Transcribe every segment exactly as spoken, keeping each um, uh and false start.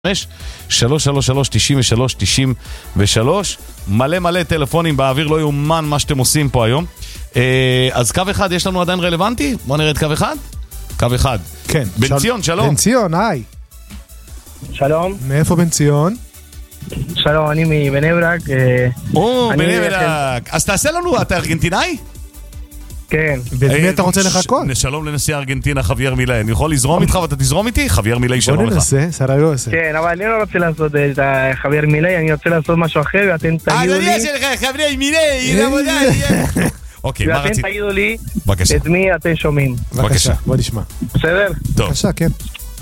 שלוש שלוש שלוש תשעים ושלוש תשעים ושלוש. מלא מלא טלפונים באוויר, לא יאומן מה שאתם עושים פה היום. אז קו אחד יש לנו עדיין רלוונטי? בוא נראה את קו אחד. קו אחד. כן. בן ציון, שלום. בן ציון, היי. שלום. מאיפה בן ציון? שלום, אני מבני ברק. או, בני ברק. אז תעשה לנו, אתה ארגנטינאי? כן. במי אתה רוצה לחכות? שלום לנשיא ארגנטינה חווייר מילי. אני יכול לזרום איתך ואתה תזרום איתי? חווייר מילי, שלום לך. בוא ננסה, סראיוסה. כן, אבל אני לא רוצה לעשות את חווייר מילי, אני רוצה לעשות משהו אחר, ואתם תגידו לי... אני שלך, חווייר מילי, לעבודה. אוקיי, מה רצית? ואתם תגידו לי בבקשה. את מי אתם שומעים. בבקשה, בוא נשמע. בסדר? טוב. בבקשה, כן.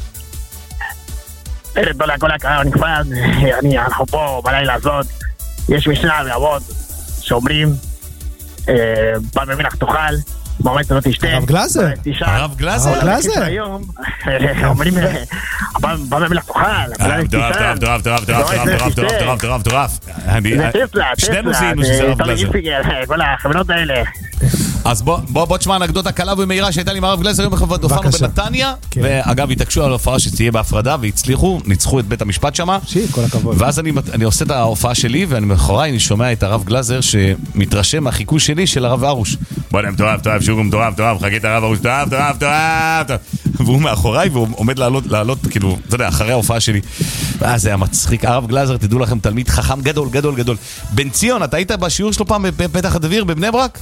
כל הכל הקהל הנכבד, אנחנו פה בלילה הזאת, יש משנה ואבות שאומרים, פעם במלח תאכל, באמת לא תשתה. הרב גלזר. הרב גלזר. הרב גלזר. אומרים, פעם במלח תאכל. טוב, טוב, טוב, טוב, טוב, טוב, טוב, טוב, טוב, טוב. זה טסלה, שנינו טסלה, זיהינו שזה הרב גלזר. כל החברות האלה. אז בוא תשמע אנקדוטה קלה ומהירה שהייתה לי עם הרב גלזר, יום אחד הופענו בנתניה, ואגב התעקשו על ההופעה שתהיה בהפרדה והצליחו, ניצחו את בית המשפט שמה. כל הכבוד. ואז אני עושה את ההופעה שלי, ואני מאחוריי אני שומע את הרב גלזר שמתרשם מהחיקוי שלי של הרב ארוש. בוא נם, תאהב, תאהב, שוגום, תאהב, תאהב, חכה את הרב ארוש, תאהב, תאהב, תאהב. והוא מאחוריי והוא עומד לעלות, לעלות, כאילו, אתה יודע, אחרי ההופעה שלי. ואז זה היה מצחיק. הרב גלזר, תדעו לכם, תלמיד חכם גדול, גדול, גדול. בן ציון, אתה היית בשיעור שלו פעם בפתח הדביר בבני ברק?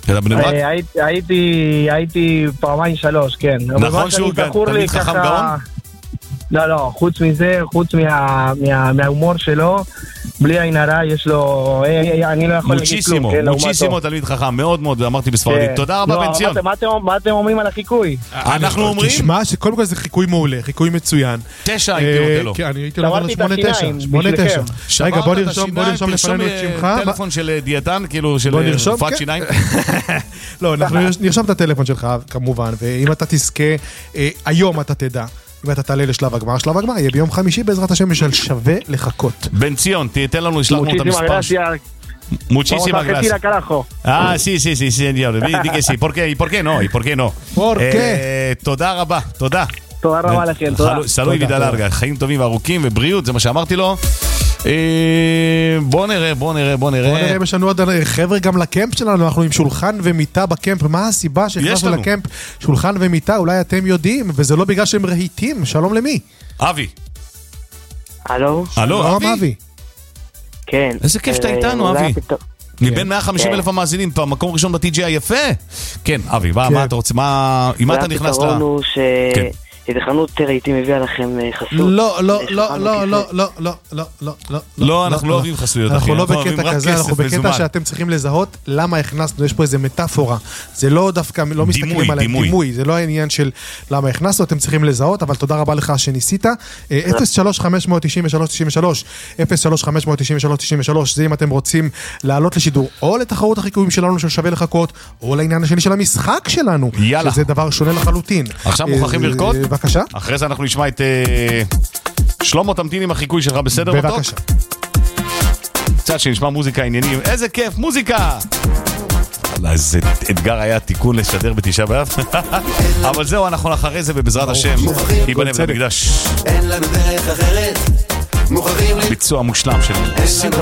הייתי, הייתי פעמיים שלוש, כן. נכון שהוא תלמיד חכם גאון? לא, לא, חוץ מזה, חוץ מההומור שלו, בלי עין הרע, יש לו, אני לא יכול להגיד כלום. מוצ'יסימו, מוצ'יסימו, תלמיד חכם, מאוד מאוד, אמרתי בספרדית. תודה רבה בן ציון. מה אתם אומרים על החיקוי? אנחנו אומרים... תשמע שקודם כל זה חיקוי מעולה, חיקוי מצוין. תשע הייתי נותן לו. כן, אני הייתי נותן לו שמונה תשע. שמונה תשע. רגע, בוא נרשום לפנינו את שמך. טלפון של דיאטן, כאילו של רפואת שיניים. לא, אנחנו נרשום את הטלפון שלך, כמובן, ואם אתה תזכה, היום אתה תדע. אם אתה תעלה לשלב הגמר, שלב הגמר יהיה ביום חמישי בעזרת השם של שווה לחכות. בן ציון, תתן לנו, ישלח לנו את המספר. Muchísimas gracias. Ah, sí, sí, sí, señor. Di que sí. ¿Por qué? ¿Y por qué no? ¿Y por qué no? ¿Por qué? תודה רבה, תודה. תודה רבה לכם, תודה. סלוי וידה לארגה, חיים טובים וארוכים ובריאות, זה מה שאמרתי לו. בוא נראה, בוא נראה, בוא נראה. בוא נראה, יש לנו עוד חבר'ה גם לקמפ שלנו, אנחנו עם שולחן ומיטה בקמפ. מה הסיבה שהכנסנו לקמפ שולחן ומיטה? אולי אתם יודעים, וזה לא בגלל שהם רהיטים. שלום למי? אבי. הלו? הלו, אבי? כן. איזה כיף שאתה איתנו, אבי. מבין מאה וחמישים אלף המאזינים, מקום ראשון ב-טי ג'יי היפה? כן, אבי, מה אתה רוצה? עם מה אתה נכנס לה? והפתרון הוא איזה חנות הייתי מביאה לכם חסות. לא, לא, לא, לא, לא, לא, לא, לא, לא, לא. לא, אנחנו לא אוהבים חסויות. אנחנו לא בקטע כזה, אנחנו בקטע שאתם צריכים לזהות למה הכנסנו, יש פה איזה מטאפורה. זה לא דווקא, לא מסתכלים על הדימוי, זה לא העניין של למה הכנסנו, אתם צריכים לזהות, אבל תודה רבה לך שניסית. אפס שלוש חמש תשע שלוש תשע שלוש, אפס שלוש חמש תשע שלוש תשע שלוש, זה אם אתם רוצים לעלות לשידור, או לתחרות החיקויים שלנו של שווה לחכות, או לעניין השני של המשחק שלנו, שזה דבר שונה לחלוטין. עכשיו מוכרחים לרקוד? בבקשה. אחרי זה אנחנו נשמע את שלמה, תמתין עם החיקוי שלך, בסדר? בבקשה. קצת שנשמע מוזיקה עניינים. איזה כיף, מוזיקה! איזה אתגר היה תיקון לשדר בתשעה באב. אבל זהו, אנחנו אחרי זה ובעזרת השם ייבנה בית המקדש. ביצוע מושלם של